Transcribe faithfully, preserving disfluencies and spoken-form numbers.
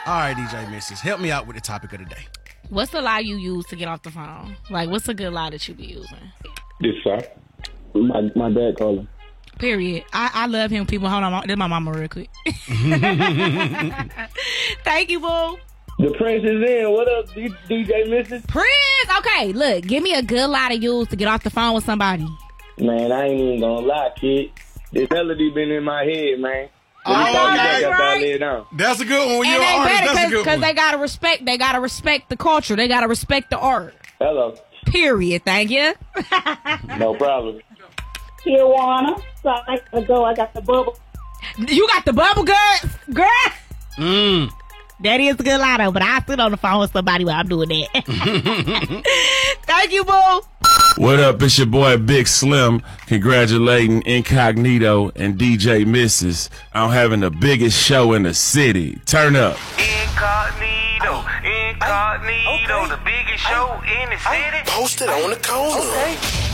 All right, D J Missus, help me out with the topic of the day. What's the lie you use to get off the phone? Like, what's a good lie that you be using? This sir. My my dad calling. Period. I, I love him. People, hold on. This is my mama real quick. Thank you, boo. The Prince is in. What up, D- DJ Missus? Prince. Okay, look. Give me a good lie to use to get off the phone with somebody. Man, I ain't even gonna lie, kid. This melody been in my head, man. Oh, Let me call you back that's after I right. lay it down. That's a good one. When And you're they an artist, better that's a good because one. they gotta respect. They gotta respect the culture. They gotta respect the art. Hello. Period. Thank you. No problem. Tijuana. So I gotta go. I got the bubble. You got the bubble guts, girl. Mm. That is a good lie though, but I sit on the phone with somebody while I'm doing that. Thank you, boo. What up? It's your boy Big Slim. Congratulating Incognito and D J Missus on having the biggest show in the city. Turn up. Incognito, incognito, the biggest show in the city. Posted on the corner. Okay.